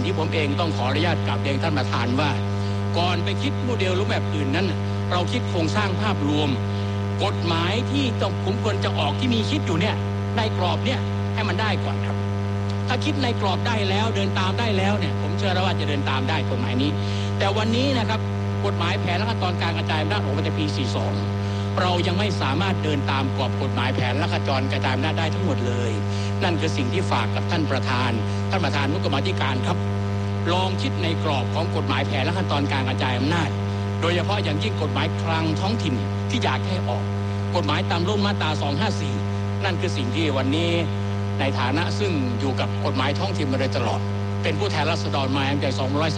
ที่ผมเองต้องขออนุญาตกราบเรียนท่านประธานว่าก่อนไปคิดโมเดลรูปแบบอื่นนั้นเราคิดโครงสร้างภาพรวมกฎหมายที่ต้องผมควรจะออกที่มีคิดอยู่เนี่ยในกรอบเนี่ยให้มันได้ก่อนครับถ้าคิดในกรอบได้แล้วเดินตามได้แล้วเนี่ยผมเชื่อว่าจะเดินตามได้กฎหมายนี้แต่วันนี้นะครับกฎหมายแผนและขั้นตอนการกระจายอำนาจออกมาจากปี 42เรายังไม่สามารถเดินตามกรอบกฎหมายแผนและขั้นตอนกระจายอำนาจได้ทั้งหมดเลยนั่นคือสิ่งที่ฝากกับท่านประธานนุกรรมาธิการครับลองคิดในกรอบของกฎหมายแผนและขั้นตอนการกระจายอำนาจโดยเฉพาะอย่างยิ่งกฎหมายคลังท้องถิ่นที่อยากให้ออกกฎหมายตามร่มมาตรา 254นั่นคือสิ่งที่วันนี้ในฐานะซึ่งอยู่กับกฎหมายท้องถิ่นมาโดยตลอดเป็นผู้แทนราษฎรมาตั้งแต่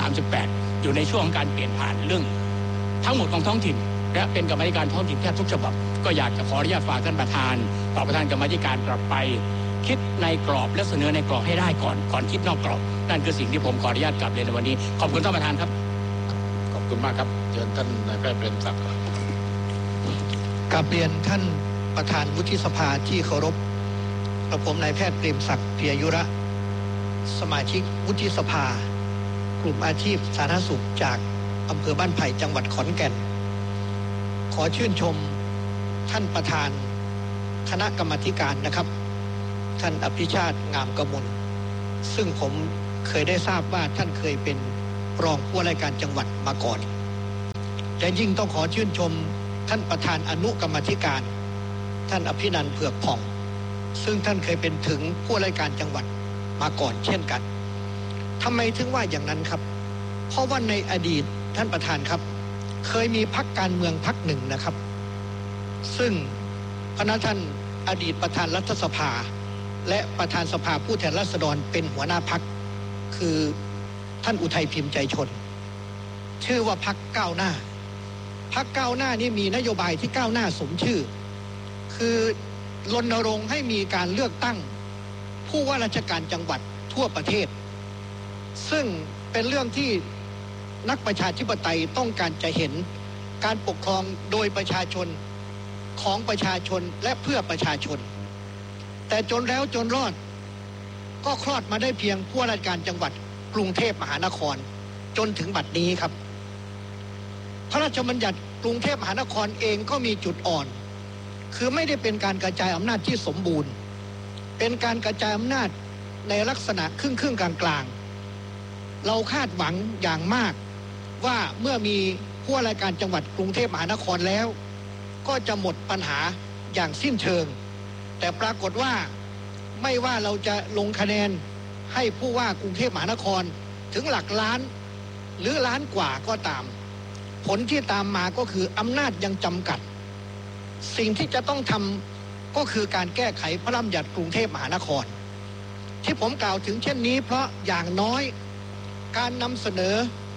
238อยู่ในช่วงการเปลี่ยนผ่านเรื่องทั้งหมดของท้องถิ่นและเป็นกรรมาธิการท้องถิ่นแทบทุกฉบับก็อยากจะขออนุญาตฝากท่านประธานต่อประธานกรรมาธิการกลับไปคิดในกรอบและเสนอในกรอบให้ได้ก่อนคิดนอกกรอบนั่นคือสิ่งที่ผมขออนุญาตกลับเรียนในวันนี้ขอบคุณท่านประธานครับขอบคุณมากครับเชิญท่านนายแพทย์เปรมศักดิ์กราบเรียนท่านประธานวุฒิสภาที่เคารพกระผมนายแพทย์เปรมศักดิ์เพียยุระสมาชิกวุฒิสภากลุ่มอาชีพสาธารณสุขจากอำเภอบ้านไผ่จังหวัดขอนแก่นขอชื่นชมท่านประธานคณะกรรมาธิการนะครับท่านอภิชาติงามกมลซึ่งผมเคยได้ทราบว่าท่านเคยเป็นรองผู้ว่าราชการจังหวัดมาก่อนและยิ่งต้องขอชื่นชมท่านประธานอนุกรรมาธิการท่านอภินันท์เผือกผ่องซึ่งท่านเคยเป็นถึงผู้ว่าราชการจังหวัดมาก่อนเช่นกันทำไมถึงว่าอย่างนั้นครับเพราะว่าในอดีตท่านประธานครับเคยมีพรรคการเมืองพรรคหนึ่งนะครับซึ่งพระท่านอดีตประธานรัฐสภาและประธานสภาผู้แทนราษฎรเป็นหัวหน้าพรรคคือท่านอุทัยพิมพ์ใจชนชื่อว่าพรรคก้าวหน้าพรรคก้าวหน้านี่มีนโยบายที่ก้าวหน้าสมชื่อคือรณรงค์ให้มีการเลือกตั้งผู้ว่าราชการจังหวัดทั่วประเทศซึ่งเป็นเรื่องที่นักประชาธิปไตยต้องการจะเห็นการปกครองโดยประชาชนของประชาชนและเพื่อประชาชนแต่จนแล้วจนรอดก็คลอดมาได้เพียงผู้ว่าราชการจังหวัดกรุงเทพมหานครจนถึงบัดนี้ครับพระราชบัญญัติกรุงเทพมหานครเองก็มีจุดอ่อนคือไม่ได้เป็นการกระจายอำนาจที่สมบูรณ์เป็นการกระจายอำนาจในลักษณะครึ่งกลางๆเราคาดหวังอย่างมากว่าเมื่อมีผู้ว่าราชการจังหวัดกรุงเทพมหานครแล้วก็จะหมดปัญหาอย่างสิ้นเชิงแต่ปรากฏว่าไม่ว่าเราจะลงคะแนนให้ผู้ว่ากรุงเทพมหานครถึงหลักล้านหรือล้านกว่าก็ตามผลที่ตามมาก็คืออำนาจยังจำกัดสิ่งที่จะต้องทำก็คือการแก้ไขพระราชบัญญัติกรุงเทพมหานครที่ผมกล่าวถึงเช่นนี้เพราะอย่างน้อยการนำเสนอ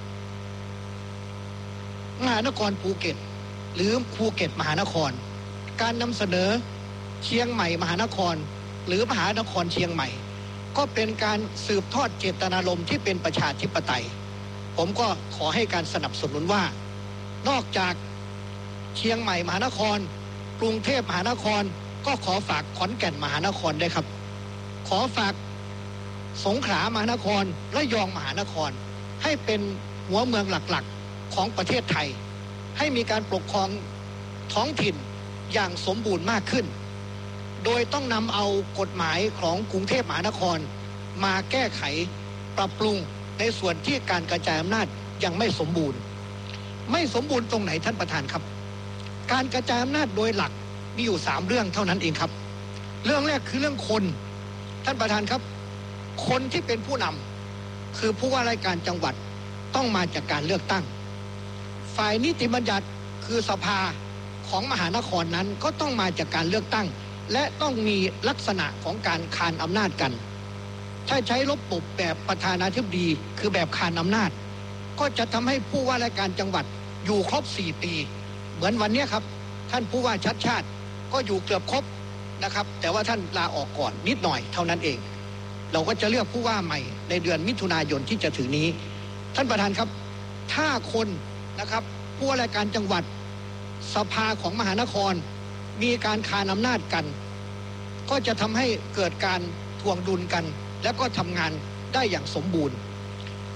มหานครภูเก็ตหรือภูเก็ตมหานครการนำเสนอเชียงใหม่มหานครหรือมหานครเชียงใหม่ก็เป็นการสืบทอดเจตนารมณ์ที่เป็นประชาธิปไตยผมก็ขอให้การสนับสนุนว่านอกจากเชียงใหม่มหานครกรุงเทพมหานครก็ขอฝากขอนแก่นมหานครด้วยครับขอฝากสงขลามหานครระยองมหานครให้เป็นหัวเมืองหลักๆของประเทศไทยให้มีการปกครองท้องถิ่นอย่างสมบูรณ์มากขึ้นโดยต้องนำเอากฎหมายของกรุงเทพมหานครมาแก้ไขปรับปรุงในส่วนที่การกระจายอำนาจยังไม่สมบูรณ์ตรงไหนท่านประธานครับการกระจายอำนาจโดยหลักมีอยู่3เรื่องเท่านั้นเองครับเรื่องแรกคือเรื่องคนท่านประธานครับคนที่เป็นผู้นำคือผู้ว่าราชการจังหวัดต้องมาจากการเลือกตั้งฝ่ายนิติบัญญัติคือสภาของมหานครนั้นก็ต้องมาจากการเลือกตั้งและต้องมีลักษณะของการคานอำนาจกันถ้าใช้ระบบแบบประธานาธิบดีคือแบบคานอำนาจก็จะทำให้ผู้ว่าราชการจังหวัดอยู่ครบ4ปีเหมือนวันนี้ครับท่านผู้ว่าชัดชาติก็อยู่เกือบครบนะครับแต่ว่าท่านลาออกก่อนนิดหน่อยเท่านั้นเองเราก็จะเลือกผู้ว่าใหม่ในเดือนมิถุนายนที่จะถึงนี้ท่านประธานครับถ้าคนนะครับผู้ว่าราชการจังหวัดสภาของมหานครมีการคานอำนาจกันก็จะทำให้เกิดการทวงดุลกันแล้วก็ทำงานได้อย่างสมบูรณ์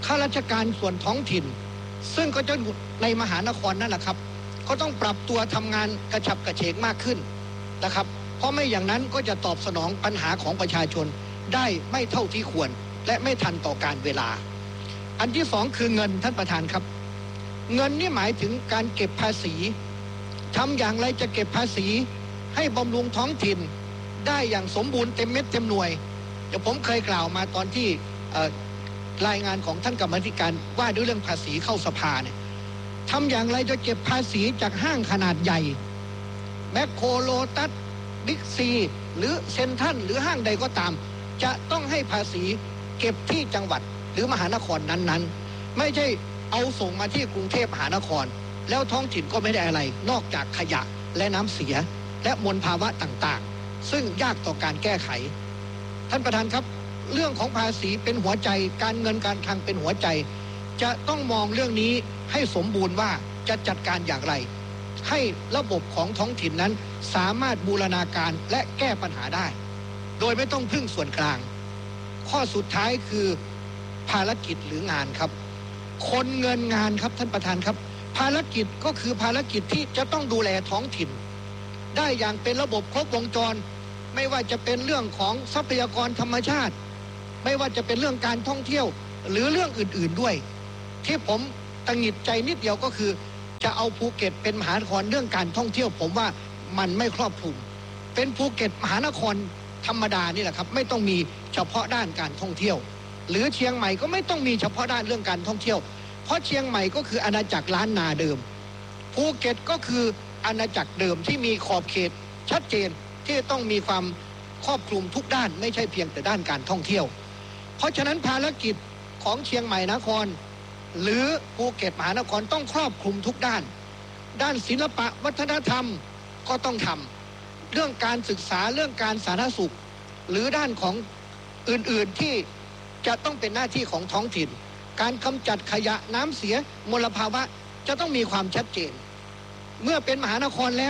ข้าราชการส่วนท้องถิ่นซึ่งก็จะในมหานครนั่นแหละครับก็ต้องปรับตัวทำงานกระฉับกระเฉงมากขึ้นนะครับเพราะไม่อย่างนั้นก็จะตอบสนองปัญหาของประชาชนได้ไม่เท่าที่ควรและไม่ทันต่อการเวลาอันที่สองคือเงินท่านประธานครับเงินนี่หมายถึงการเก็บภาษีทำอย่างไรจะเก็บภาษีให้บำรุงท้องถิ่นได้อย่างสมบูรณ์เต็มเม็ดเต็มหน่วยเดี๋ยวผมเคยกล่าวมาตอนที่รายงานของท่านกรรมาธิการว่าด้วยเรื่องภาษีเข้าสภาเนี่ยทำอย่างไรจะเก็บภาษีจากห้างขนาดใหญ่แมคโครโลตัสบิ๊กซีหรือเซ็นทรัลหรือห้างใดก็ตามจะต้องให้ภาษีเก็บที่จังหวัดหรือมหานครนั้นๆไม่ใช่เอาส่งมาที่กรุงเทพมหานครแล้วท้องถิ่นก็ไม่ได้อะไรนอกจากขยะและน้ำเสียและมลภาวะต่างๆซึ่งยากต่อการแก้ไขท่านประธานครับเรื่องของภาษีเป็นหัวใจการเงินการคลังเป็นหัวใจจะต้องมองเรื่องนี้ให้สมบูรณ์ว่าจะจัดการอย่างไรให้ระบบของท้องถิ่นนั้นสามารถบูรณาการและแก้ปัญหาได้โดยไม่ต้องพึ่งส่วนกลางข้อสุดท้ายคือภารกิจหรืองานครับคนเงินงานครับท่านประธานครับภารกิจก็คือภารกิจที่จะต้องดูแลท้องถิ่นได้อย่างเป็นระบบครบวงจรไม่ว่าจะเป็นเรื่องของทรัพยากรธรรมชาติไม่ว่าจะเป็นเรื่องการท่องเที่ยวหรือเรื่องอื่นๆด้วยที่ผมตังหงิดใจนิดเดียวก็คือจะเอาภูเก็ตเป็นมหานครเรื่องการท่องเที่ยวผมว่ามันไม่ครอบคลุมเป็นภูเก็ตมหานครธรรมดานี่แหละครับไม่ต้องมีเฉพาะด้านการท่องเที่ยวหรือเชียงใหม่ก็ไม่ต้องมีเฉพาะด้านเรื่องการท่องเที่ยวเพราะเชียงใหม่ก็คืออาณาจักรล้านนาเดิมภูเก็ตก็คืออาณาจักรเดิมที่มีขอบเขตชัดเจนที่ต้องมีความครอบคลุมทุกด้านไม่ใช่เพียงแต่ด้านการท่องเที่ยวเพราะฉะนั้นภารกิจของเชียงใหม่นครหรือภูเก็ตมหานครต้องครอบคลุมทุกด้านด้านศิลปะวัฒนธรรมก็ต้องทำเรื่องการศึกษาเรื่องการสาธารณสุขหรือด้านของอื่นๆที่จะต้องเป็นหน้าที่ของท้องถิ่นการกำจัดขยะน้ำเสียมลภาวะจะต้องมีความชัดเจนเมื่อเป็นมหานครแล้ว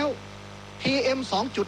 PM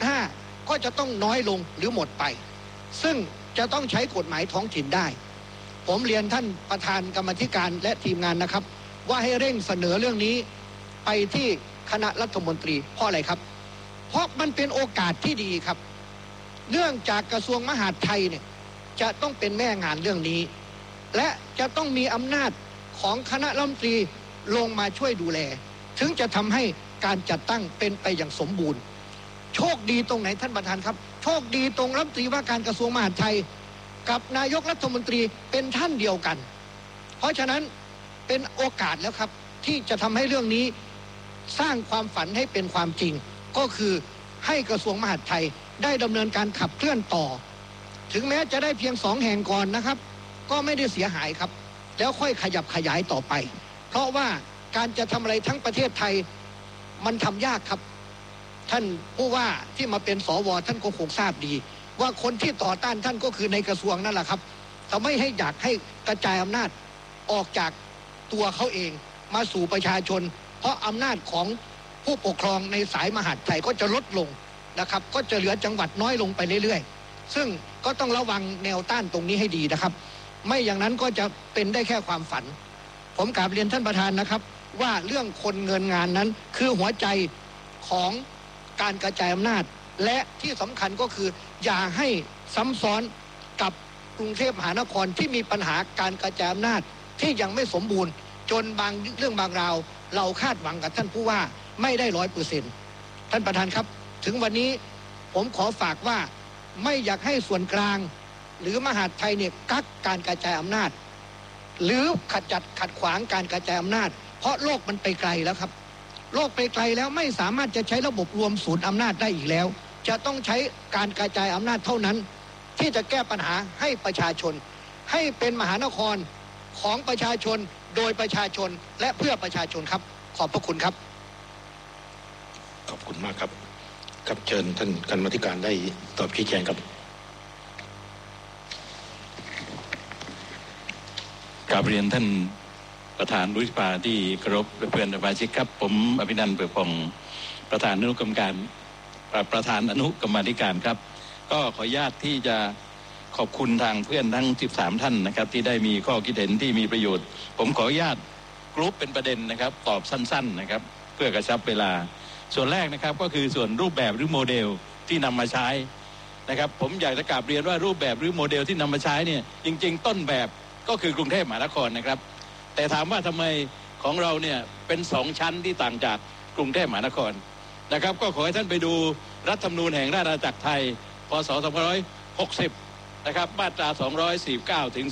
2.5 ก็จะต้องน้อยลงหรือหมดไปซึ่งจะต้องใช้กฎหมายท้องถิ่นได้ผมเรียนท่านประธานกรรมาธิการและทีมงานนะครับว่าให้เร่งเสนอเรื่องนี้ไปที่คณะรัฐมนตรีเพราะอะไรครับเพราะมันเป็นโอกาสที่ดีครับเนื่องจากกระทรวงมหาดไทยเนี่ยจะต้องเป็นแม่งานเรื่องนี้และจะต้องมีอำนาจของคณะรัฐมนตรีลงมาช่วยดูแลถึงจะทำให้การจัดตั้งเป็นไปอย่างสมบูรณ์โชคดีตรงไหนท่านประธานครับโชคดีตรงรัฐมนตรีว่าการกระทรวงมหาดไทยกับนายกรัฐมนตรีเป็นท่านเดียวกันเพราะฉะนั้นเป็นโอกาสแล้วครับที่จะทำให้เรื่องนี้สร้างความฝันให้เป็นความจริงก็คือให้กระทรวงมหาดไทยได้ดำเนินการขับเคลื่อนต่อถึงแม้จะได้เพียง2 แห่งก่อนนะครับก็ไม่ได้เสียหายครับแล้วค่อยขยับขยายต่อไปเพราะว่าการจะทำอะไรทั้งประเทศไทยมันทำยากครับท่านผู้ว่าที่มาเป็นสวท่านก็คงทราบดีว่าคนที่ต่อต้านท่านก็คือในกระทรวงนั่นแหละครับทำให้อยากให้กระจายอำนาจออกจากตัวเขาเองมาสู่ประชาชนเพราะอำนาจของผู้ปกครองในสายมหาดไทยก็จะลดลงนะครับก็จะเหลือจังหวัดน้อยลงไปเรื่อยๆซึ่งก็ต้องระวังแนวต้านตรงนี้ให้ดีนะครับไม่อย่างนั้นก็จะเป็นได้แค่ความฝันผมกราบเรียนท่านประธานนะครับว่าเรื่องคนเงินงานนั้นคือหัวใจของการกระจายอำนาจและที่สำคัญก็คืออย่าให้ซ้ำซ้อนกับกรุงเทพมหานครที่มีปัญหาการกระจายอำนาจที่ยังไม่สมบูรณ์จนบางเรื่องบางราวเราคาดหวังกับท่านผู้ว่าไม่ได้ 100% ท่านประธานครับถึงวันนี้ผมขอฝากว่าไม่อยากให้ส่วนกลางหรือมหาดไทยเนี่ยกักการกระจายอำนาจหรือขัดขวางการกระจายอำนาจเพราะโลกมันไปไกลแล้วครับโลกไปไกลแล้วไม่สามารถจะใช้ระบบรวมศูนย์อำนาจได้อีกแล้วจะต้องใช้การกระจายอำนาจเท่านั้นที่จะแก้ปัญหาให้ประชาชนให้เป็นมหานครของประชาชนโดยประชาชนและเพื่อประชาชนครับขอบพระคุณครับขอบคุณมากครับครับเชิญท่านกรรมาธิการได้ตอบชี้แจงครับกราบเรียนท่านประธานวุฒิสภาที่เคารพและเพื่อนสมาชิกครับผมอภินันท์เปิดพงศ์ประธานอนุกรรมธิการครับก็ขออนุญาตที่จะขขอบคุณทางเพื่อนทั้ง13ท่านนะครับที่ได้มีข้อคิดเห็นที่มีประโยชน์ผมขออนุญาตกรุ๊ปเป็นประเด็นนะครับตอบสั้นๆนะครับเพื่อกระชับเวลาส่วนแรกนะครับก็คือส่วนรูปแบบหรือโมเดลที่นำมาใช้นะครับผมอยากจะกราบเรียนว่ารูปแบบหรือโมเดลที่นำมาใช้เนี่ยจริงๆต้นแบบก็คือกรุงเทพมหานครนะครับแต่ถามว่าทำไมของเราเนี่ยเป็น2ชั้นที่ต่างจากกรุงเทพมหานครนะครับก็ขอให้ท่านไปดูรัฐธรรมนูญแห่งราชอาณาจักรไทยพ.ศ. 2560นะครับมาตรา249ถึง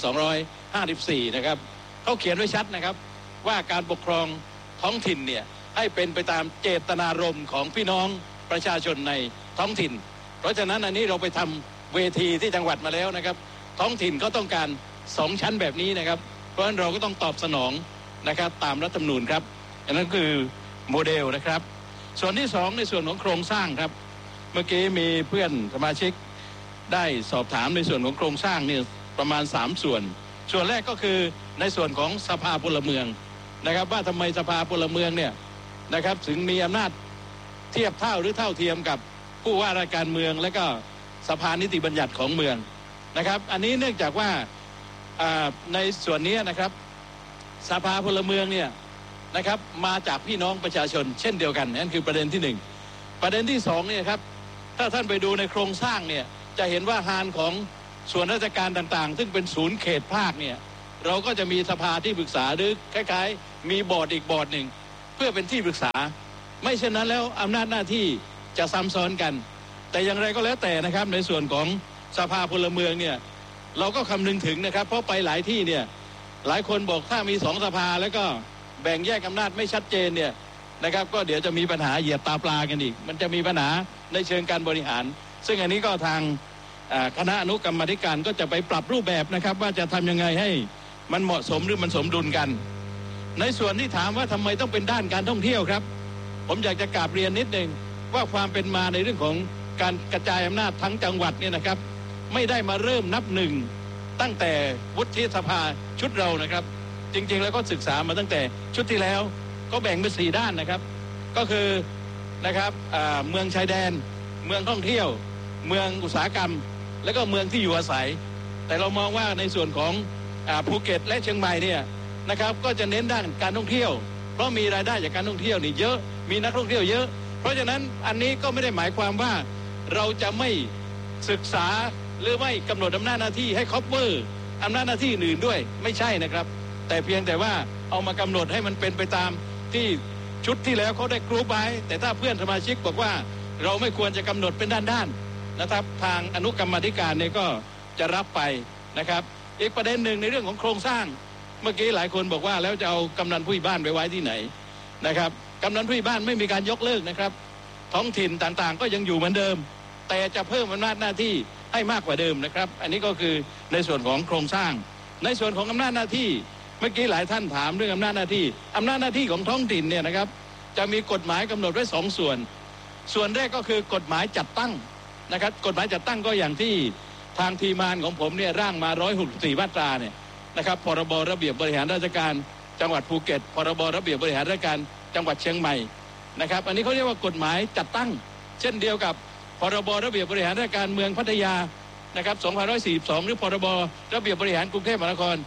254นะครับเขาเขียนไว้ชัดนะครับว่าการปกครองท้องถิ่นเนี่ยให้เป็นไปตามเจตนารมณ์ของพี่น้องประชาชนในท้องถิ่นเพราะฉะนั้นอันนี้เราไปทำเวทีที่จังหวัดมาแล้วนะครับท้องถิ่นก็ต้องการ2ชั้นแบบนี้นะครับเพราะฉะนั้นเราก็ต้องตอบสนองนะครับตามรัฐธรรมนูญครับอันนั้นคือโมเดลนะครับส่วนที่2ในส่วนของโครงสร้างครับเมื่อกี้มีเพื่อนสมาชิกได้สอบถามในส่วนของโครงสร้างเนี่ยประมาณ3ส่วนแรกก็คือในส่วนของสภาพลเมืองนะครับว่าทำไมสภาพลเมืองเนี่ยนะครับถึงมีอำนาจเทียบเท่าหรือเท่าเทียมกับผู้ว่าราชการเมืองและก็สภานิติบัญญัติของเมืองนะครับอันนี้เนื่องจากว่าในส่วนนี้นะครับสภาพลเมืองเนี่ยนะครับมาจากพี่น้องประชาชนเช่นเดียวกันนั่นคือประเด็นที่1ประเด็นที่2เนี่ยครับถ้าท่านไปดูในโครงสร้างเนี่ยจะเห็นว่าฮานของส่วนราชการต่างๆซึ่งเป็นศูนย์เขตภาคเนี่ยเราก็จะมีสภาที่ปรึกษาหรือคล้ายๆมีบอร์ดอีกบอร์ดหนึ่งเพื่อเป็นที่ปรึกษาไม่เช่นนั้นแล้วอำนาจหน้าที่จะซ้ำซ้อนกันแต่อย่างไรก็แล้วแต่นะครับในส่วนของสภาพลเมืองเนี่ยเราก็คำนึงถึงนะครับเพราะไปหลายที่เนี่ยหลายคนบอกถ้ามี2สภาแล้วก็แบ่งแยกอำนาจไม่ชัดเจนเนี่ยนะครับก็เดี๋ยวจะมีปัญหาเหยียบตาปลากันอีกมันจะมีปัญหาในเชิงการบริหารซึ่งอันนี้ก็ทางคณะอนุกรรมาธิการก็จะไปปรับรูปแบบนะครับว่าจะทำยังไงให้มันเหมาะสมหรือมันสมดุลกันในส่วนที่ถามว่าทำไมต้องเป็นด้านการท่องเที่ยวครับผมอยากจะกราบเรียนนิดนึงว่าความเป็นมาในเรื่องของการกระจายอำนาจทั้งจังหวัดเนี่ยนะครับไม่ได้มาเริ่มนับหนึ่งตั้งแต่วุฒิสภาชุดเรานะครับจริงๆแล้วก็ศึกษามาตั้งแต่ชุดที่แล้วก็แบ่งเป็น4ด้านนะครับก็คือนะครับเมืองชายแดนเมืองท่องเที่ยวเมืองอุตสาหกรรมและก็เมืองที่อยู่อาศัยแต่เรามองว่าในส่วนของภูเก็ตและเชียงใหม่เนี่ยนะครับก็จะเน้นด้านการท่องเที่ยวเพราะมีรายได้จากการท่องเที่ยวนี่เยอะมีนักท่องเที่ยวเยอะเพราะฉะนั้นอันนี้ก็ไม่ได้หมายความว่าเราจะไม่ศึกษาหรือไม่กำหนดอำนาจหน้าที่ให้ครอบเวอร์อำนาจหน้าที่อื่นด้วยไม่ใช่นะครับแต่เพียงแต่ว่าเอามากำหนดให้มันเป็นไปตามที่ชุดที่แล้วเขาได้กรุ๊ปไว้แต่ถ้าเพื่อนสมาชิกบอกว่าเราไม่ควรจะกำหนดเป็นด้านๆนะครับทางอนุกรรมาธิการเนี่ยก็จะรับไปนะครับอีกประเด็นหนึ่งในเรื่องของโครงสร้างเมื่อกี้หลายคนบอกว่าแล้วจะเอากำนันผู้ใหญ่บ้านไปไว้ที่ไหนนะครับกำนันผู้ใหญ่บ้านไม่มีการยกเลิกนะครับท้องถิ่นต่างๆก็ยังอยู่เหมือนเดิมแต่จะเพิ่มอำนาจหน้าที่ให้มากกว่าเดิมนะครับอันนี้ก็คือในส่วนของโครงสร้างในส่วนของอำนาจหน้าที่เมื่อกี้หลายท่านถามเรื่องอำนาจหน้าที่ของท้องถิ่นเนี่ยนะครับจะมีกฎหมายกำหนดไว้2ส่วนแรกก็คือกฎหมายจัดตั้งนะครับกฎหมายจัดตั้งก็อย่างที่ทางทีมงานของผมเนี่ยร่างมา164มาตราเนี่ยนะครับพรบระเบียบบริหารราชการจังหวัดภูเก็ตพรบระเบียบบริหารราชการจังหวัดเชียงใหม่นะครับอันนี้เขาเรียกว่ากฎหมายจัดตั้งเช่นเดียวกับพรบระเบียบบริหารราชการเมืองพัทยานะครับ2542หรือพรบระเบียบบริหารกรุงเทพมหานคร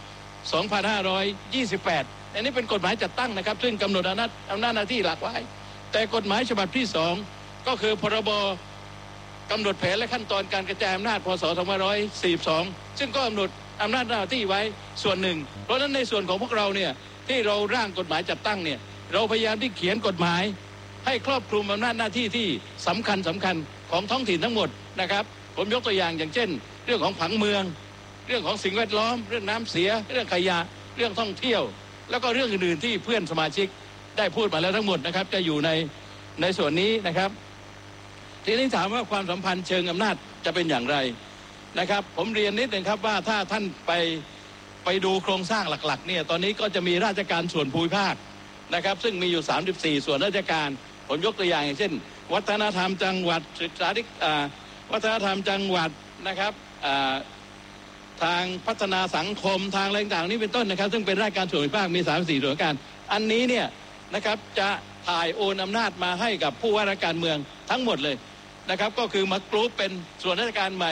2528อันนี้เป็นกฎหมายจัดตั้งนะครับซึ่งกำหนดอำนาจหน้าที่หลักไว้แต่กฎหมายฉบับที่2ก็คือพรบกำหนดแผนและขั้นตอนการกระจายอำนาจพ.ศ. 2542ซึ่งก็กำหนดอำนาจหน้าที่ไว้ส่วนหนึ่งเพราะฉะนั้นในส่วนของพวกเราเนี่ยที่เราร่างกฎหมายจัดตั้งเนี่ยเราพยายามที่เขียนกฎหมายให้ครอบคลุมอำนาจหน้าที่ที่สำคัญของท้องถิ่นทั้งหมดนะครับผมยกตัวอย่างเช่นเรื่องของผังเมืองเรื่องของสิ่งแวดล้อมเรื่องน้ำเสียเรื่องขยะเรื่องท่องเที่ยวแล้วก็เรื่องอื่นๆที่เพื่อนสมาชิกได้พูดมาแล้วทั้งหมดนะครับจะอยู่ในส่วนนี้นะครับทีนี้ถามว่าความสัมพันธ์เชิงอำนาจจะเป็นอย่างไรนะครับผมเรียนนิดนึงครับว่าถ้าท่านไปดูโครงสร้างหลักๆเนี่ยตอนนี้ก็จะมีราชการส่วนภูมิภาคนะครับซึ่งมีอยู่34ส่วนราชการผมยกตัวอย่างเช่นวัฒนธรรมจังหวัดศึกษาวัฒนธรรมจังหวัดนะครับทางพัฒนาสังคมทางอะไรต่างๆนี้เป็นต้นนะครับซึ่งเป็นราชการส่วนภูมิภาคมี34ส่วนราชการอันนี้เนี่ยนะครับจะถ่ายโอนอำนาจมาให้กับผู้ว่าราชการเมืองทั้งหมดเลยนะครับก็คือมากรุ๊ปเป็นส่วนราชการใหม่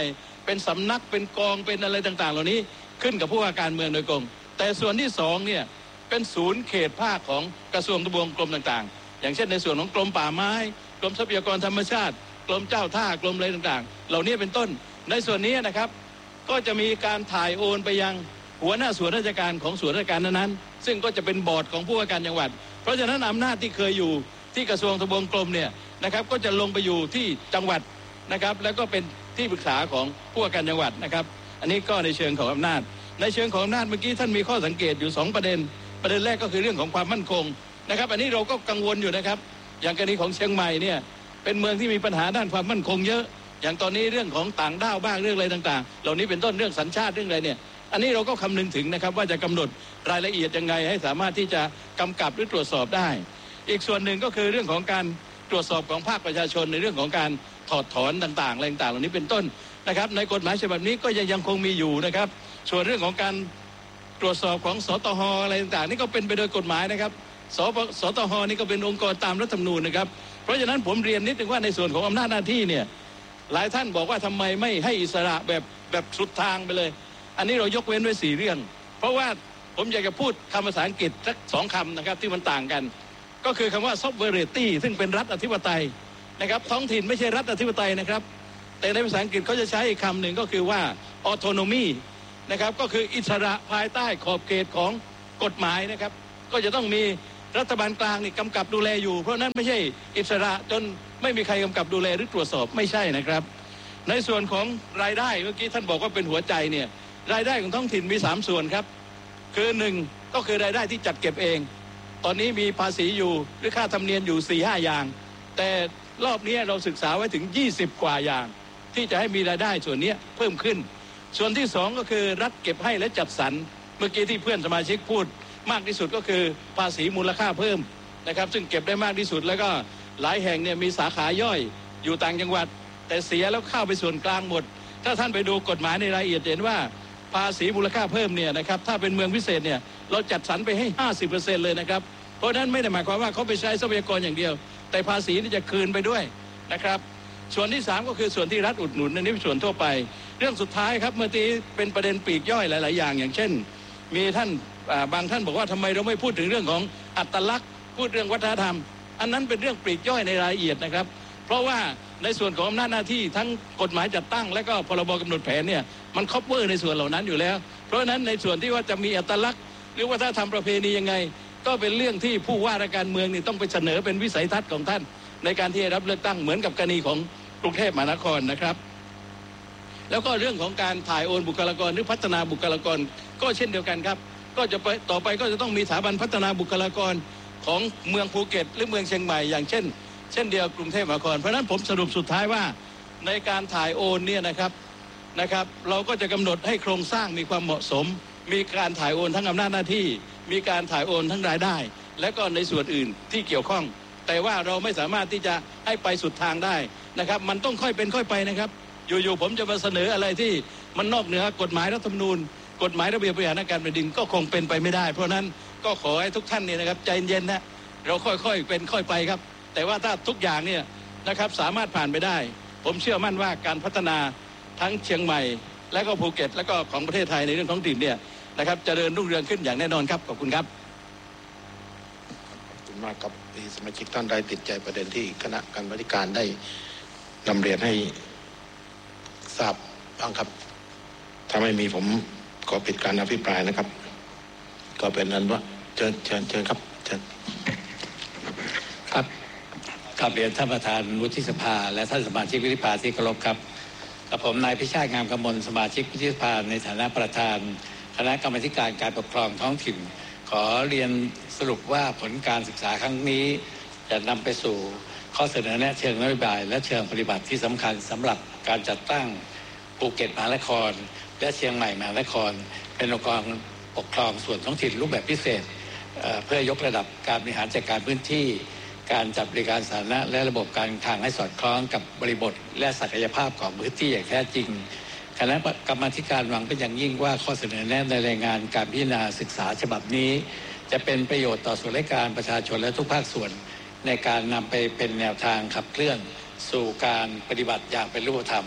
เป็นสำนักเป็นกองเป็นอะไรต่างๆเหล่านี้ขึ้นกับผู้ว่าการเมืองโดยตรงแต่ส่วนที่2เนี่ยเป็นศูนย์เขตภาคของกระทรวงทบวงกรมต่างๆอย่างเช่นในส่วนของกรมป่าไม้กรมทรัพยากรธรรมชาติกรมเจ้าท่ากรมอะไรต่างๆเหล่านี้เป็นต้นในส่วนนี้นะครับก็จะมีการถ่ายโอนไปยังหัวหน้าส่วนราชการของส่วนราชการนั้นๆซึ่งก็จะเป็นบอร์ดของผู้ว่าการจังหวัดเพราะฉะนั้นอำนาจที่เคยอยู่ที่กระทรวงทบวงกรมเนี่ยนะครับก็จะลงไปอยู่ที่จังหวัดนะครับแล้วก็เป็นที่ปรึกษาของผู้ว่าการจังหวัดนะครับอันนี้ก็ในเชิงของอำนาจในเชิงของอำนาจเมื่อกี้ท่านมีข้อสังเกตอยู่2ประเด็นแรกก็คือเรื่องของความมั่นคงนะครับอันนี้เราก็กังวลอยู่นะครับอย่างกรณีของเชียงใหม่เนี่ยเป็นเมืองที่มีปัญหาด้านความมั่นคงเยอะอย่างตอนนี้เรื่องของต่างด้าวบ้างเรื่องอะไรต่างๆเหล่านี้เป็นต้นเรื่องสัญชาติเรื่องอะไรเนี่ยอันนี้เราก็คำนึงถึงนะครับว่าจะกำหนดรายละเอียดยังไงให้สามารถที่จะกำกับหรือตรวจสอบได้อีกส่วนหนึ่งก็คือเรื่องของการตรวจสอบของภาคประชาชนในเรื่องของการถอดถอนต่างๆอะไรต่างๆเหล่านี้เป็นต้นนะครับในกฎหมายฉบับนี้ก็ยังคงมีอยู่นะครับส่วนเรื่องของการตรวจสอบของสตห.อะไรต่างๆนี่ก็เป็นไปโดยกฎหมายนะครับสตห.นี่ก็เป็นองค์กรตามรัฐธรรมนูญนะครับเพราะฉะนั้นผมเรียนนิดนึงว่าในส่วนของอำนาจหน้าที่เนี่ยหลายท่านบอกว่าทำไมไม่ให้อิสระแบบสุดทางไปเลยอันนี้เรายกเว้นไว้4เรื่องเพราะว่าผมอยากจะพูดคำภาษาอังกฤษสัก2คำนะครับที่มันต่างกันก็คือคำว่า sovereignty ซึ่งเป็นรัฐอธิปไตยนะครับท้องถิ่นไม่ใช่รัฐอธิปไตยนะครับแต่ในภาษาอังกฤษเขาจะใช้อีกคำหนึ่งก็คือว่า autonomy นะครับก็คืออิสระภายใต้ขอบเขตของกฎหมายนะครับก็จะต้องมีรัฐบาลกลางนี่กำกับดูแลอยู่เพราะนั้นไม่ใช่อิสระจนไม่มีใครกำกับดูแลหรือตรวจสอบไม่ใช่นะครับในส่วนของรายได้เมื่อกี้ท่านบอกว่าเป็นหัวใจเนี่ยรายได้ของท้องถิ่นมี3ส่วนครับคือ1ก็คือรายได้ที่จัดเก็บเองตอนนี้มีภาษีอยู่หรือค่าธรรมเนียมอยู่ 4-5 อย่างแต่รอบนี้เราศึกษาไว้ถึง20กว่าอย่างที่จะให้มีรายได้ส่วนนี้เพิ่มขึ้นส่วนที่2ก็คือรัฐเก็บให้และจัดสรรเมื่อกี้ที่เพื่อนสมาชิกพูดมากที่สุดก็คือภาษีมูลค่าเพิ่มนะครับซึ่งเก็บได้มากที่สุดแล้วก็หลายแห่งเนี่ยมีสาขาย่อยอยู่ต่างจังหวัดแต่เสียแล้วเข้าไปส่วนกลางหมดถ้าท่านไปดูกฎหมายในรายละเอียดเห็นว่าภาษีมูลค่าเพิ่มเนี่ยนะครับถ้าเป็นเมืองพิเศษเนี่ยเราจัดสรรไปให้ 50% เลยนะครับเพราะนั้นไม่ได้หมายความว่าเขาไปใช้ทรัพยากรอย่างเดียวแต่ภาษีนี่จะคืนไปด้วยนะครับส่วนที่3ก็คือส่วนที่รัฐอุดหนุนอันนี้เป็นส่วนทั่วไปเรื่องสุดท้ายครับเมื่อกี้เป็นประเด็นปลีกย่อยหลายๆอย่างอย่างเช่นมีท่านบางท่านบอกว่าทำไมเราไม่พูดถึงเรื่องของอัตลักษณ์พูดเรื่องวัฒนธรรมอันนั้นเป็นเรื่องปลีกย่อยในรายละเอียดนะครับเพราะว่าในส่วนของอำนาจหน้าที่ทั้งกฎหมายจัดตั้งและก็พรบกำหนดแผนเนี่ยมันครอบเวอร์ในส่วนเหล่านั้นอยู่แล้วเพราะฉะนั้นในส่วนที่ว่าจะมีอัตลักษณ์หรือว่าถ้าทำประเพณียังไงก็เป็นเรื่องที่ผู้ว่าราชการเมืองนี่ต้องไปเสนอเป็นวิสัยทัศน์ของท่านในการที่จะรับเลือกตั้งเหมือนกับกรณีของกรุงเทพมหานครนะครับแล้วก็เรื่องของการถ่ายโอนบุคลากรหรือพัฒนาบุคลากรก็เช่นเดียวกันครับก็จะต่อไปก็จะต้องมีสถาบันพัฒนาบุคลากรของเมืองภูเก็ตหรือเมืองเชียงใหม่อย่างเช่นเดียวกรุงเทพมหานครเพราะฉะนั้นผมสรุปสุดท้ายว่าในการถ่ายโอนเนี่ยนะครับเราก็จะกำหนดให้โครงสร้างมีความเหมาะสมมีการถ่ายโอนทั้งอำนาจหน้าที่มีการถ่ายโอนทั้งรายได้และก็ในส่วนอื่นที่เกี่ยวข้องแต่ว่าเราไม่สามารถที่จะให้ไปสุดทางได้นะครับมันต้องค่อยเป็นค่อยไปนะครับอยู่ๆผมจะมาเสนออะไรที่มันนอกเหนือกฎหมายรัฐธรรมนูญกฎหมายระเบียบบริหารการแผ่นดินก็คงเป็นไปไม่ได้เพราะนั้นก็ขอให้ทุกท่านเนี่ยนะครับใจเย็นนะเราค่อยๆเป็นค่อยไปครับแต่ว่าถ้าทุกอย่างเนี่ยนะครับสามารถผ่านไปได้ผมเชื่อมั่นว่าการพัฒนาทั้งเชียงใหม่และก็ภูเก็ตและก็ของประเทศไทยในเรื่องท้องถิ่นเนี่ยนะครับเจริญรุ่งเรืองขึ้นอย่างแน่นอนครับขอบคุณครับขอบคุณมากครับที่สมาชิกท่านได้ติดใจประเด็นที่คณะกรรมาธิการได้นำเรียนให้ทราบบ้างครับถ้าไม่มีผมขอปิดการอภิปรายนะครับก็เป็นนั้นว่าเชิญครับเชิญครับกราบเรียนท่านประธานวุฒิสภาและท่านสมาชิกวุฒิสภาที่เคารพครับกับผมนายพิชาติงามกมลสมาชิกวุฒิสภาในฐานะประธานคณะกรรมาธิการการปกครองท้องถิ่นขอเรียนสรุปว่าผลการศึกษาครั้งนี้จะนำไปสู่ข้อเสนอแนะเชิงนโยบายและเชิงปฏิบัติที่สำคัญสำหรับการจัดตั้งภูเก็ตมหานครและเชียงใหม่มหานครเป็นองค์กรปกครองส่วนท้องถิ่นรูปแบบพิเศษเพื่อยกระดับการบริหารจัดการพื้นที่การจัดบริการสาธารณะและระบบการทางให้สอดคล้องกับบริบทและศักยภาพของพื้นที่อย่างแท้จริงคณะกรรมาธิการหวังเป็นอย่างยิ่งว่าข้อเสนอแนะในรายงานการพิจารณาศึกษาฉบับนี้จะเป็นประโยชน์ต่อส่วนราชการประชาชนและทุกภาคส่วนในการนำไปเป็นแนวทางขับเคลื่อนสู่การปฏิบัติอย่างเป็นรูปธรรม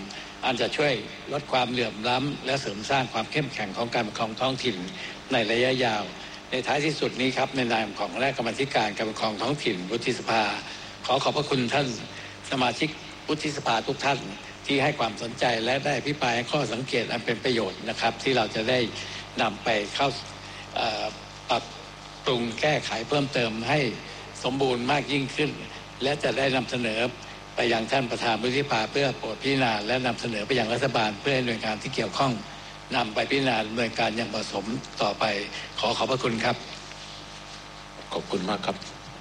อันจะช่วยลดความเหลื่อมล้ำและเสริมสร้างความเข้มแข็งของการปกครองท้องถิ่นในระยะยาวในท้ายที่สุดนี้ครับในนามของคณะกรรมาธิการการปกครองท้องถิ่นวุฒิสภาขอขอบพระคุณท่านสมาชิกวุฒิสภาทุกท่านที่ให้ความสนใจและได้อภิปรายข้อสังเกตอันเป็นประโยชน์นะครับที่เราจะได้นำไปเข้าปรับปรุงแก้ไขเพิ่มเติมให้สมบูรณ์มากยิ่งขึ้นและจะได้นำเสนอไปยังท่านประธานวุฒิสภาเพื่อโปรดพิจารณาและนำเสนอไปยังรัฐบาลเพื่อให้หน่วยงานที่เกี่ยวข้องนำไปพิจารณาดำเนินการอย่างเหมาะสมต่อไปขอขอบพระคุณครับขอบคุณมากครับ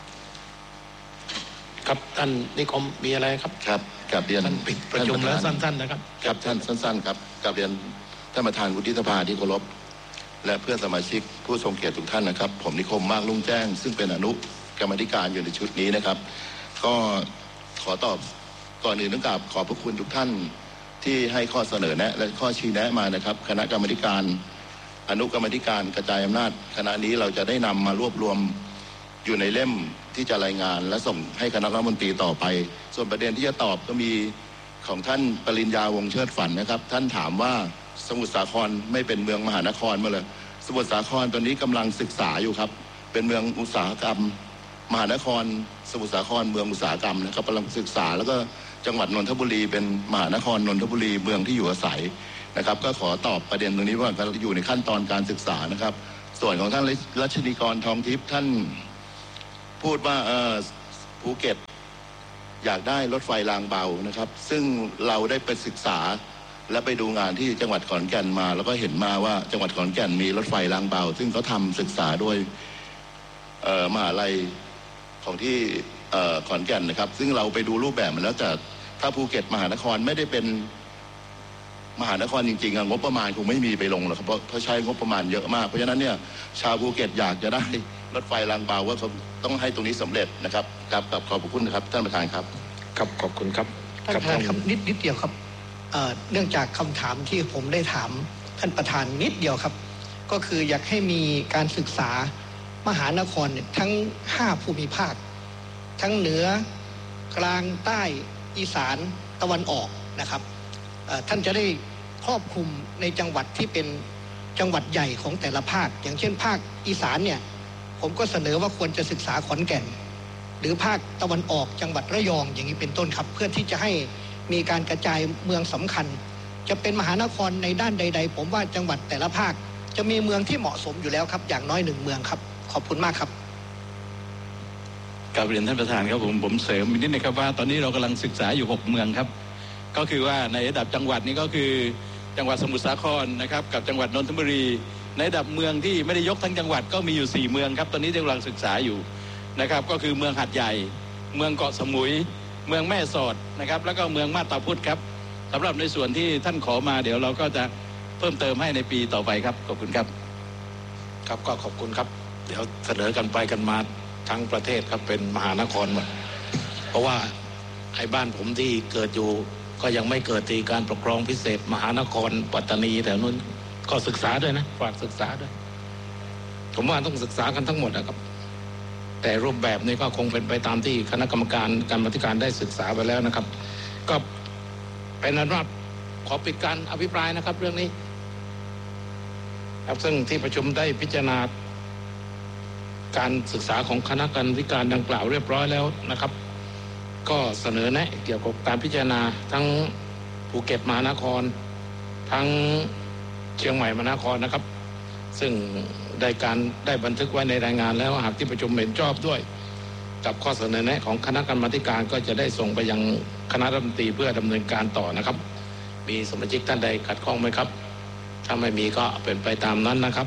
ครับท่านนิคมมีอะไรครับครับกราบเรียนท่านปิดประชุมแล้วสั้นๆนะครับครับท่านสั้นๆครับกราบเรียนท่านประธานวุฒิสภาที่เคารพและเพื่อนสมาชิกผู้ทรงเกียรติทุกท่านนะครับผมนิคมมากลุ่งแจ้งซึ่งเป็นอนุกรรมาธิการอยู่ในชุดนี้นะครับก็ขอตอบก่อนอื่นต้องกราบขอบพระคุณทุกท่านที่ให้ข้อเสนอแนะและข้อชี้แนะมานะครับคณะกรรมาธิการอนุกรรมาธิการกระจายอำนาจคณะนี้เราจะได้นำมารวบรวมอยู่ในเล่มที่จะรายงานและส่งให้คณะรัฐมนตรีต่อไปส่วนประเด็นที่จะตอบก็มีของท่านปริญญาวงศ์เชิดฝันนะครับท่านถามว่าสมุทรสาครไม่เป็นเมืองมหานครเมื่อเลยสมุทรสาครตอนนี้กำลังศึกษาอยู่ครับเป็นเมืองอุตสาหกรรมมหานครสมุทรสาครเมืองอุตสาหกรรมนะครับกำลังศึกษาแล้วก็จังหวัดนนทบุรีเป็นมหานครนนทบุรีเมืองที่อยู่อาศัยนะครับก็ขอตอบประเด็นตรงนี้ว่าอยู่ในขั้นตอนการศึกษานะครับส่วนของท่านรัชนีกรทองทิพย์ท่านพูดว่าภูเก็ตอยากได้รถไฟรางเบานะครับซึ่งเราได้ไปศึกษาและไปดูงานที่จังหวัดขอนแก่นมาแล้วก็เห็นมาว่าจังหวัดขอนแก่นมีรถไฟรางเบาซึ่งเขาทำศึกษาโดยมหาลัยของที่ขอนแก่นนะครับซึ่งเราไปดูรูปแบบมันแล้วแต่ถ้าภูเก็ตมหานครไม่ได้เป็นมหานครจริงๆงบประมาณคงไม่มีไปลงหรอกครับเพราะใช้งบประมาณเยอะมากเพราะฉะนั้นเนี่ยชาวภูเก็ตอยากจะได้รถไฟรางเบาว่าเขาต้องให้ตรงนี้สำเร็จนะครับครับขอบคุณครับท่านประธานครับครับขอบคุณครับท่านประธานครับนิดเดียวครับเนื่องจากคำถามที่ผมได้ถามท่านประธานนิดเดียวครับก็คืออยากให้มีการศึกษามหานครทั้ง5ภูมิภาคทั้งเหนือกลางใต้อีสานตะวันออกนะครับท่านจะได้ครอบคลุมในจังหวัดที่เป็นจังหวัดใหญ่ของแต่ละภาคอย่างเช่นภาคอีสานเนี่ยผมก็เสนอว่าควรจะศึกษาขอนแก่นหรือภาคตะวันออกจังหวัดระยองอย่างนี้เป็นต้นครับเพื่อที่จะให้มีการกระจายเมืองสำคัญจะเป็นมหานครในด้านใดๆผมว่าจังหวัดแต่ละภาคจะมีเมืองที่เหมาะสมอยู่แล้วครับอย่างน้อย1เมืองครับขอบคุณมากครับกราบเรียนท่านประธานครับผมเสริมนิดนึงครับว่าตอนนี้เรากำลังศึกษาอยู่6เมืองครับก็คือว่าในระดับจังหวัดนี้ก็คือจังหวัดสมุทรสาครนะครับกับจังหวัดนนทบุรีในระดับเมืองที่ไม่ได้ยกทั้งจังหวัดก็มีอยู่4เมืองครับตอนนี้กำลังศึกษาอยู่นะครับก็คือเมืองหาดใหญ่เมืองเกาะสมุยเมืองแม่สอดนะครับแล้วก็เมืองมาบตาพุธครับสำหรับในส่วนที่ท่านขอมาเดี๋ยวเราก็จะเพิ่มเติมให้ในปีต่อไปครับขอบคุณครับครับก็ขอบคุณครับเดี๋ยวเสนอกันไปกันมาทั้งประเทศครับเป็นมหานครหมดเพราะว่าไอ้บ้านผมที่เกิดอยู่ก็ยังไม่เกิดที่การปกครองพิเศษมหานครปัตตานีแต่นู้นก็ศึกษาด้วยนะฝากศึกษาด้วยผมว่าต้องศึกษากันทั้งหมดนะครับแต่รูปแบบนี้ก็คงเป็นไปตามที่คณะกรรมการการบัญชาการได้ศึกษาไปแล้วนะครับก็เป็นอนุญาตขอปิดการอภิปรายนะครับเรื่องนี้ครับซึ่งที่ประชุมได้พิจารณาการศึกษาของคณะกรรมการดังกล่าวเรียบร้อยแล้วนะครับก็เสนอแนะเกี่ยวกับการพิจารณาทั้งภูเก็ตมหานครทั้งเชียงใหม่มหานครนะครับซึ่งได้บันทึกไว้ในรายงานแล้วหากที่ประชุมเห็นชอบด้วยกับข้อเสนอแนะของคณะกรรมาธิการก็จะได้ส่งไปยังคณะรัฐมนตรีเพื่อดำเนินการต่อนะครับมีสมาชิกท่านใดขัดข้องไหมครับถ้าไม่มีก็เป็นไปตามนั้นนะครับ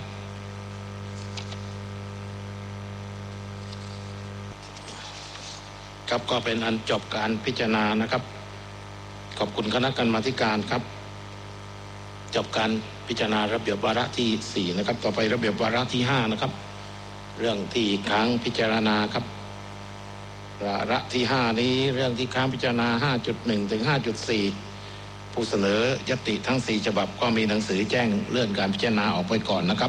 ครับก็เป็นอันจบการพิจารณานะครับขอบคุณคณะกรรมาธิการครับจบการพิจารณาระเบียบวาระที่4นะครับต่อไประเบียบวาระที่5นะครับเรื่องที่ค้างพิจารณาครับวาระที่5นี้เรื่องที่ค้างพิจารณา 5.1 ถึง 5.4 ผู้เสนอยติทั้ง4ฉบับก็มีหนังสือแจ้งเลื่อนการพิจารณาออกไปก่อนนะครับ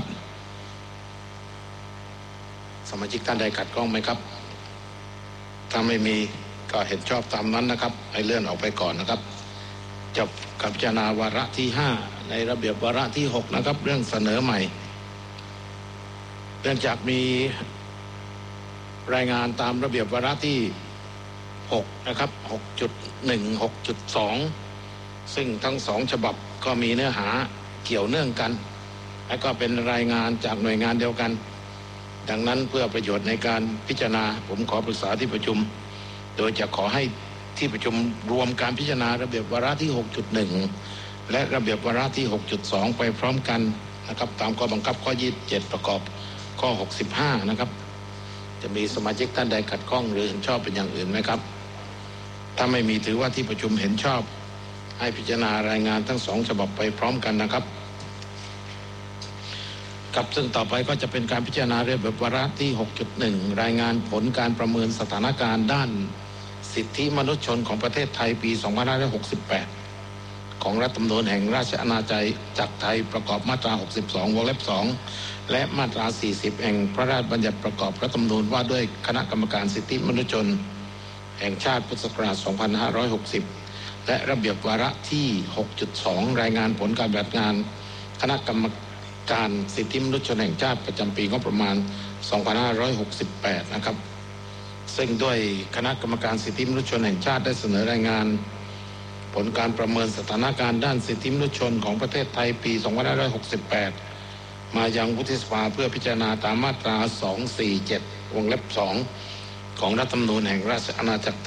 สมาชิกท่านใดขัดข้องไหมครับถ้าไม่มีก็เห็นชอบตามนั้นนะครับให้เลื่อนออกไปก่อนนะครับจบกับพิจารณาวาระที่5ในระเบียบวาระที่6นะครับเรื่องเสนอใหม่เนื่องจากมีรายงานตามระเบียบวาระที่6นะครับ 6.1 6.2 ซึ่งทั้ง2ฉบับก็มีเนื้อหาเกี่ยวเนื่องกันและก็เป็นรายงานจากหน่วยงานเดียวกันดังนั้นเพื่อประโยชน์ในการพิจารณาผมขอปรึกษาที่ประชุมโดยจะขอให้ที่ประชุมรวมการพิจารณาระเบียบวาระที่ 6.1 และระเบียบวาระที่ 6.2 ไปพร้อมกันนะครับตามข้อบังคับข้อ 27 ประกอบข้อ 65 นะครับจะมีสมาชิกท่านใดขัดข้องหรือเห็นชอบเป็นอย่างอื่นไหมครับถ้าไม่มีถือว่าที่ประชุมเห็นชอบให้พิจารณารายงานทั้ง2ฉบับไปพร้อมกันนะครับกับซึ่งต่อไปก็จะเป็นการพิจารณาระเบียบวาระที่ 6.1 รายงานผลการประเมินสถานการณ์ด้านสิทธิมนุษยชนของประเทศไทยปี 2568 ของรัฐธรรมนูญแห่งราชอาณาจักรไทยประกอบมาตรา 62 วงเล็บ 2 และมาตรา 40 แห่งพระราชบัญญัติประกอบรัฐธรรมนูญว่าด้วยคณะกรรมการสิทธิมนุษยชนแห่งชาติพุทธศักราช 2560 และระเบียบวาระที่ 6.2 รายงานผลการปฏิบัติงานคณะกรรมการสิทธิมนุษยชนแห่งชาติประจำปีงบประมาณ 2568 นะครับซึ่งด้วยคณะกรรมการสิทธิมนุษยชนแห่งชาติได้เสนอรายงานผลการประเมินสถานการณ์ด้านสิทธิมนุษยชนของประเทศไทยปี 2568 มายังวุฒิสภาเพื่อพิจารณาตามมาตรา 247 วงเล็บ 2 ของรัฐธรรมนูญแห่งราชอาณาจักร